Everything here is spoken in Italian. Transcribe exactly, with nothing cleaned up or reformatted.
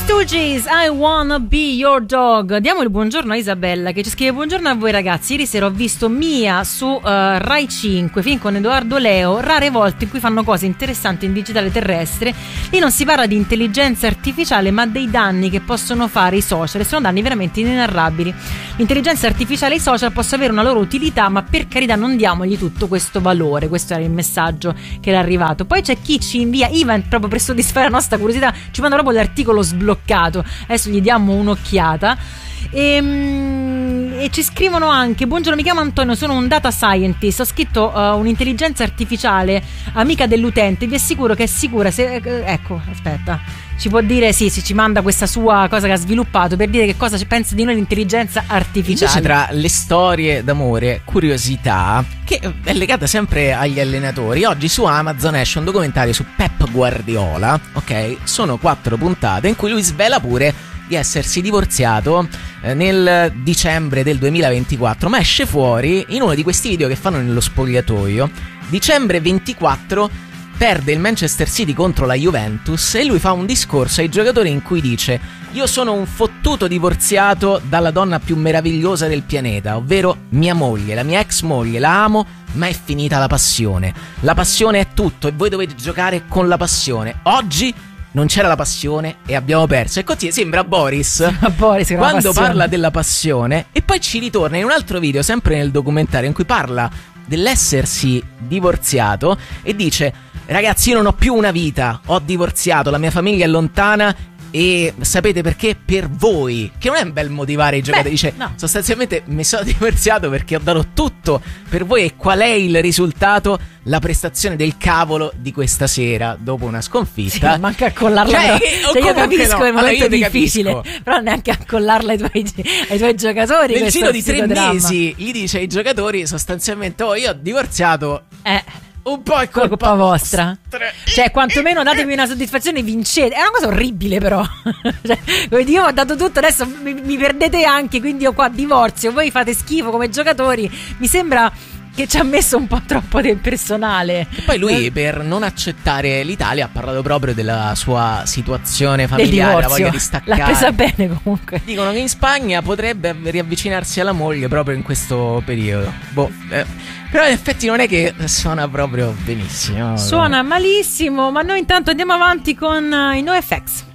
Stooges, I wanna be your dog. Diamo il buongiorno a Isabella che ci scrive: buongiorno a voi ragazzi, ieri sera ho visto Mia su uh, Rai cinque, film con Edoardo Leo, rare volte in cui fanno cose interessanti in digitale terrestre. Lì non si parla di intelligenza artificiale ma dei danni che possono fare i social, e sono danni veramente inenarrabili. L'intelligenza artificiale e i social possono avere una loro utilità, ma per carità non diamogli tutto questo valore. Questo era il messaggio che era arrivato. Poi c'è chi ci invia, Ivan, proprio per soddisfare la nostra curiosità, ci manda proprio l'articolo sbloccato, adesso gli diamo un'occhiata. E, e ci scrivono anche: buongiorno, mi chiamo Antonio, sono un data scientist, ho scritto uh, un'intelligenza artificiale amica dell'utente, vi assicuro che è sicura se, eh, ecco, aspetta, ci può dire, sì, sì, ci manda questa sua cosa che ha sviluppato per dire che cosa pensa di noi l'intelligenza artificiale. Invece tra le storie d'amore, curiosità, che è legata sempre agli allenatori, oggi su Amazon esce un documentario su Pep Guardiola, ok? Sono quattro puntate in cui lui svela pure di essersi divorziato eh, nel dicembre del duemilaventiquattro, ma esce fuori in uno di questi video che fanno nello spogliatoio. Dicembre ventiquattro perde il Manchester City contro la Juventus e lui fa un discorso ai giocatori in cui dice: io sono un fottuto divorziato dalla donna più meravigliosa del pianeta, ovvero mia moglie, la mia ex moglie, la amo, ma è finita la passione. La passione è tutto e voi dovete giocare con la passione. Oggi non c'era la passione e abbiamo perso. E così sembra Boris, Boris quando parla della passione. E poi ci ritorna in un altro video, sempre nel documentario, in cui parla dell'essersi divorziato e dice: ragazzi, io non ho più una vita, ho divorziato, la mia famiglia è lontana e sapete perché? Per voi. Che non è un bel motivare i giocatori. Beh, dice no. Sostanzialmente mi sono divorziato perché ho dato tutto per voi. E qual è il risultato? La prestazione del cavolo di questa sera dopo una sconfitta. Sì, manca a collarla, cioè, però, cioè io capisco no. È molto allora, difficile capisco. Però neanche a collarla ai tuoi, ai tuoi giocatori. Nel giro di tre dramma. mesi gli dice ai giocatori sostanzialmente: oh, io ho divorziato, eh un po' è colpa, colpa vostra. Cioè, quantomeno datemi una soddisfazione, vincete. È una cosa orribile, però. Cioè, come dire, io ho dato tutto, adesso mi, mi perdete anche, quindi io qua divorzio, voi fate schifo come giocatori. Mi sembra che ci ha messo un po' troppo del personale. E poi lui, per non accettare l'Italia, ha parlato proprio della sua situazione familiare, la voglia di staccare. L'ha presa bene comunque. Dicono che in Spagna potrebbe riavvicinarsi alla moglie proprio in questo periodo. Boh, eh. Però in effetti non è che suona proprio benissimo. Suona malissimo, ma noi intanto andiamo avanti con i NoFX.